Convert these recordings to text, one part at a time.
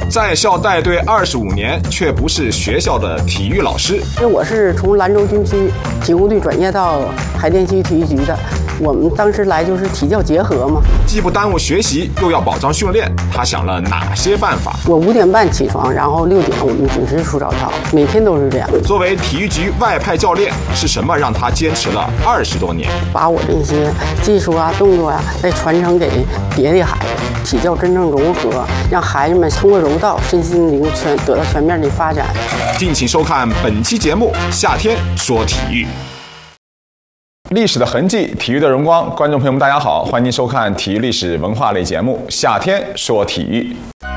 在校带队25年，却不是学校的体育老师。 我是从兰州军区体工队转业到海淀区体育局的。我们当时来就是体教结合嘛， 既不耽误学习，又要保障训练。他想了哪些办法？ 我5点半起床，然后6点我们准时出早操，每天都是这样。 作为体育局外派教练，是什么让他坚持了20多年？ 把我这些技术啊、动作啊，再传承给别的孩子，体教真正融合，让孩子们通过柔道身心灵得到全面的发展。 敬请收看本期节目《夏天说体育》。历史的痕迹，体育的荣光。观众朋友们，大家好，欢迎收看体育历史文化类节目《夏天说体育》。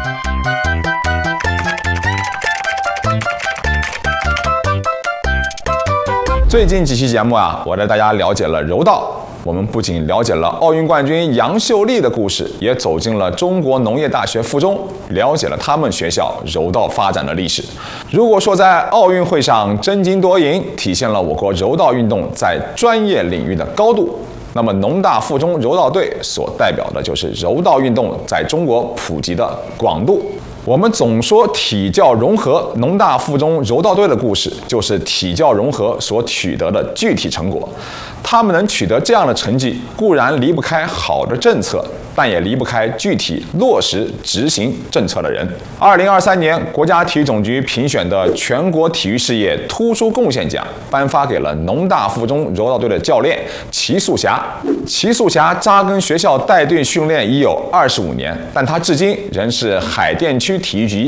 最近几期节目啊，我带大家了解了柔道。我们不仅了解了奥运冠军杨秀丽的故事，也走进了中国农业大学附中，了解了他们学校柔道发展的历史。如果说在奥运会上争金夺银，体现了我国柔道运动在专业领域的高度，那么农大附中柔道队所代表的就是柔道运动在中国普及的广度。我们总说体教融合，农大附中柔道队的故事就是体教融合所取得的具体成果。他们能取得这样的成绩，固然离不开好的政策，但也离不开具体落实执行政策的人。2023年，国家体育总局评选的全国体育事业突出贡献奖颁发给了农大附中柔道队的教练齐素霞。齐素霞扎根学校带队训练已有25年，但她至今仍是海淀区体育局